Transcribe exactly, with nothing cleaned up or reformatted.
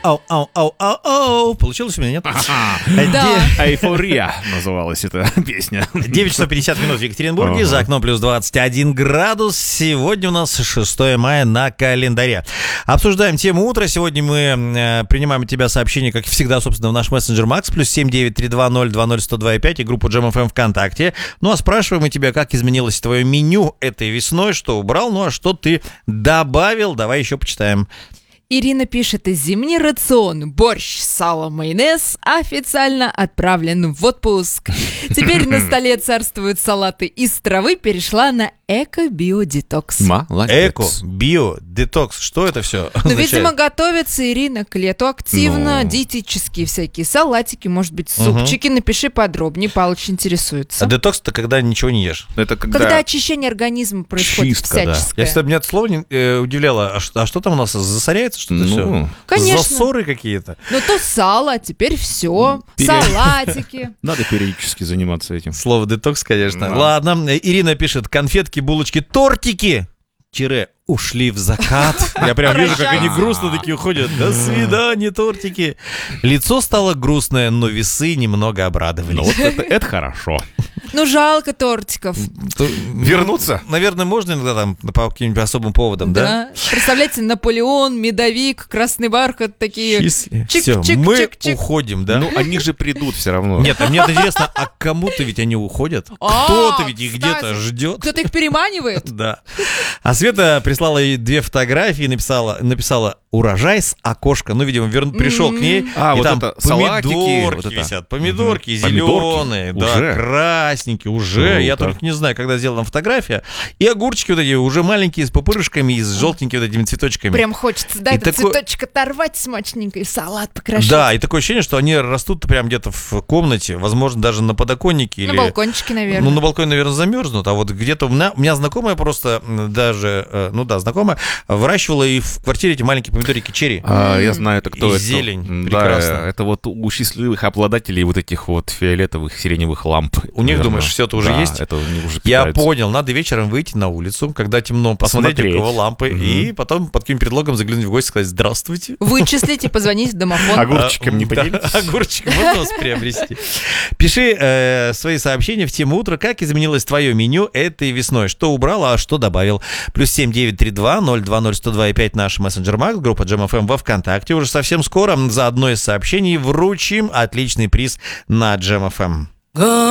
Ау-ау-ау-ау-ау. Получилось у меня, нет? Да. Эйфория называлась эта песня. девять часов пятьдесят минут в Екатеринбурге, за окном плюс двадцать один градус. Сегодня у нас шестое мая на календаре. Обсуждаем тему утра. Сегодня мы э, принимаем от тебя сообщения, как всегда, собственно, в наш мессенджер Макс, плюс семь девять три два ноль два ноль сто два и пять и группу Джем эф эм ВКонтакте. Ну а спрашиваем мы тебя, как изменилось твое меню этой весной, что убрал, ну а что ты добавил. Давай еще почитаем. Ирина пишет: зимний рацион борщ, сало, майонез официально отправлен в отпуск. Теперь на столе царствуют салаты из травы, перешла на эко-биодетокс. Молодец. Эко, био, детокс. Что это все Ну, означает? видимо, готовится Ирина к лету активно. Ну. Диетические всякие салатики, может быть, супчики. Напиши подробнее, Палыч интересуется. А детокс — это когда ничего не ешь. Это когда... Когда очищение организма происходит Чистка, да. всяческое. Я всегда, меня это слово не, э, удивляло. А что, а что там у нас, засоряется что-то Ну, все? Конечно. Засоры какие-то. Ну, то сало, а теперь все. Пере- Салатики. Надо периодически заниматься этим. Слово детокс, конечно. Да. Ладно, Ирина пишет: конфетки, булочки, тортики. Тире ушли в закат. Я прям вижу, как они грустно такие уходят. До свидания, тортики. Лицо стало грустное, но весы немного обрадовались. Ну вот это, это хорошо. Ну, жалко тортиков. То- Вернуться? Наверное, можно иногда там по каким-нибудь особым поводам, да? Да. Представляете, Наполеон, медовик, красный бархат, такие. Если... Чик, Все, чик, мы чик, чик. уходим, да? Ну, они же придут все равно. Нет, а мне интересно, а кому-то ведь они уходят? А, Кто-то ведь их кстати. где-то ждет. Кто-то их переманивает? Да. А Света прислала ей две фотографии и написала, написала урожай с окошка. Ну, видимо, вер... пришел к ней, А, и вот там это, салатики, помидорки вот это. висят. Помидорки Мгм. зеленые, да, Уже? красненькие, уже. Я Круто. только не знаю, когда сделана фотография. И огурчики вот эти уже маленькие, с пупырышками и с желтенькими вот этими цветочками. Прям хочется, да, И этот такой- цветочек оторвать смачненько и в салат покрошить. Да, и такое ощущение, что они растут прям где-то в комнате, возможно, даже на подоконнике. На или... балкончике, наверное. Ну, на балконе, наверное, замерзнут, а вот где-то у меня, у меня знакомая просто м, даже, э, ну да, знакомая, выращивала и в квартире эти маленькие помидорики черри. А, я знаю, это кто И это. зелень. Да, Прекрасно. это вот у счастливых обладателей вот этих вот фиолетовых сиреневых ламп. У них, наверное. думаешь, всё это уже Да, есть? это у них уже Я питается. понял, надо вечером выйти на улицу, когда темно, посмотреть, Посмотреть. у кого лампы, Мгм. и потом под каким предлогом заглянуть в гости и сказать: здравствуйте. Вычислить и позвонить в домофон. Огурчиком не А, да, поделитесь? огурчиком можно вас приобрести. Пиши э, свои сообщения в тему утра, как изменилось твое меню этой весной. Что убрал, а что добавил. Плюс семь девять три два ноль два ноль сто два и пять наш мессенджер Макс, группа Джем эф эм во ВКонтакте. Уже совсем скоро за одно из сообщений вручим отличный приз на Джем эф эм.